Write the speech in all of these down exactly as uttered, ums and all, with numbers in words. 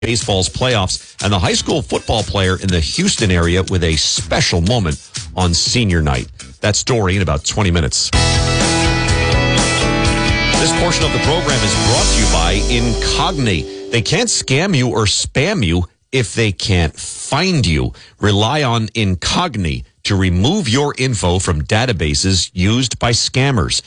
Baseball's playoffs, and the high school football player in the Houston area with a special moment on senior night. That story in about twenty minutes. This portion of the program is brought to you by Incogni. They can't scam you or spam you if they can't find you. Rely on Incogni to remove your info from databases used by scammers.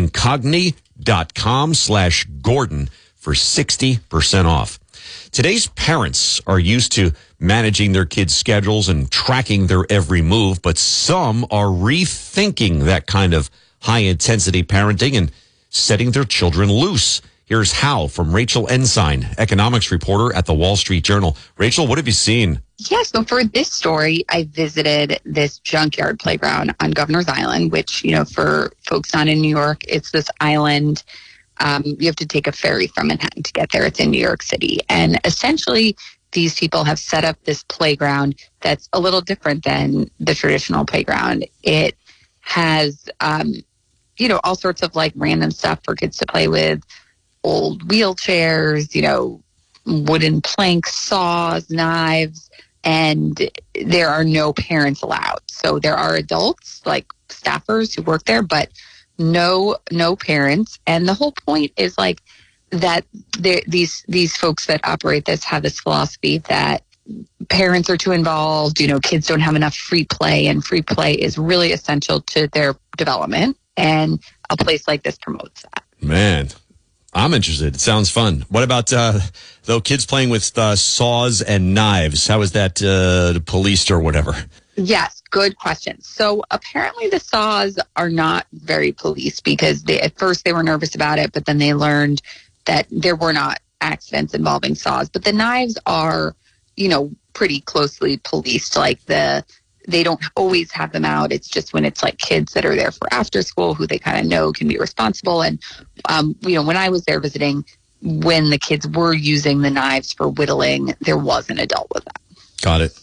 Incogni.com slash Gordon for sixty percent off. Today's parents are used to managing their kids' schedules and tracking their every move, but some are rethinking that kind of high-intensity parenting and setting their children loose. Here's how from Rachel Ensign, economics reporter at the Wall Street Journal. Rachel, what have you seen? Yeah, so for this story, I visited this junkyard playground on Governor's Island, which, you know, for folks not in New York, it's this island. Um, you have to take a ferry from Manhattan to get there. It's in New York City. And essentially, these people have set up this playground that's a little different than the traditional playground. It has, um, you know, all sorts of like random stuff for kids to play with, old wheelchairs, you know, wooden planks, saws, knives, and there are no parents allowed. So there are adults, like staffers who work there, but no no parents. And the whole point is like that these these folks that operate this have this philosophy that parents are too involved, you know, kids don't have enough free play, and free play is really essential to their development, and a place like this promotes that. Man, I'm interested. It sounds fun. What about uh though kids playing with uh, saws and knives? How is that uh policed or whatever? Yes, good question. So apparently the saws are not very policed, because they, at first they were nervous about it, but then they learned that there were not accidents involving saws. But the knives are, you know, pretty closely policed. Like the they don't always have them out. It's just when it's like kids that are there for after school who they kind of know can be responsible. And, um, you know, when I was there visiting, when the kids were using the knives for whittling, there was an adult with them. Got it.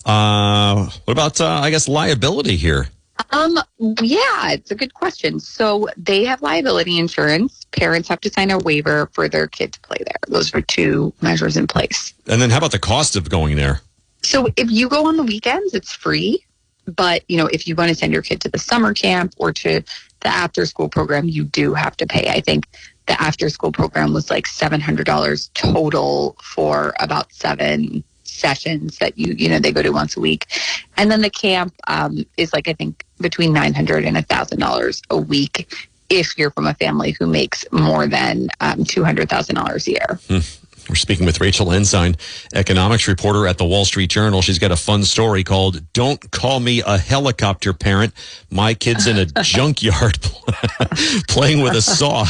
Uh, what about, uh, I guess, liability here? Um, yeah, it's a good question. So they have liability insurance. Parents have to sign a waiver for their kid to play there. Those are two measures in place. And then how about the cost of going there? So if you go on the weekends, it's free. But, you know, if you want to send your kid to the summer camp or to the after school program, you do have to pay. I think the after school program was like seven hundred dollars total for about seven sessions that you, you know, they go to once a week. And then the camp um, is like, I think, between nine hundred dollars and one thousand dollars a week if you're from a family who makes more than um, two hundred thousand dollars a year. Hmm. We're speaking with Rachel Ensign, economics reporter at the Wall Street Journal. She's got a fun story called "Don't Call Me a Helicopter Parent. My kid's in a junkyard playing with a saw."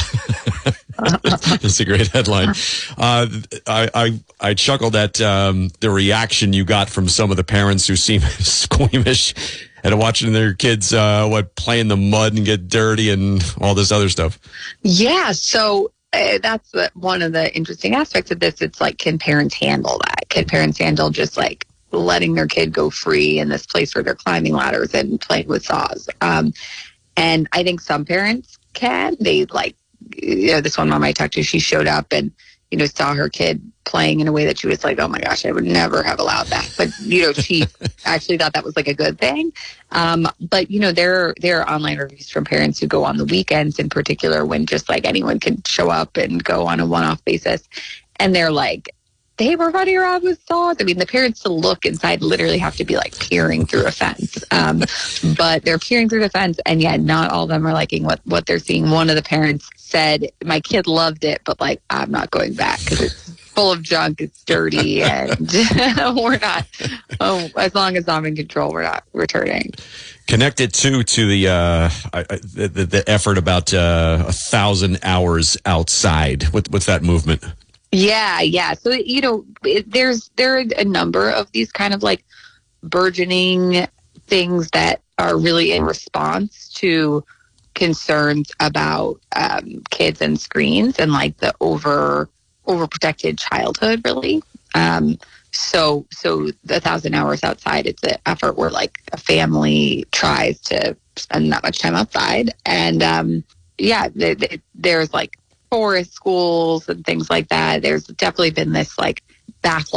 That's a great headline. Uh, I, I I chuckled at um, the reaction you got from some of the parents who seem squeamish at watching their kids uh, what play in the mud and get dirty and all this other stuff. Yeah, so uh, that's the, one of the interesting aspects of this. It's like, can parents handle that? Can parents handle just like letting their kid go free in this place where they're climbing ladders and playing with saws? Um, and I think some parents can. They like, you know, this one mom I talked to, she showed up and, you know, saw her kid playing in a way that she was like, oh my gosh, I would never have allowed that. But, you know, she actually thought that was like a good thing. Um, but, you know, there, there are online reviews from parents who go on the weekends in particular, when just like anyone can show up and go on a one-off basis. And they're like, they were running around with saws. I mean, the parents to look inside literally have to be like peering through a fence. Um, but they're peering through the fence, and yet not all of them are liking what, what they're seeing. One of the parents said, my kid loved it, but like, I'm not going back because it's full of junk, it's dirty, and we're not, oh, as long as I'm in control, we're not returning. Connected too to the uh, I, I, the, the effort about uh, a thousand hours outside. What, what's that movement? Yeah, yeah. So, you know, it, there's there are a number of these kind of like burgeoning things that are really in response to concerns about um, kids and screens and like the over overprotected childhood, really. Um, so, so the thousand hours outside, it's an effort where like a family tries to spend that much time outside, and um, yeah, they, they, there's like forest schools and things like that. There's definitely been this like backlash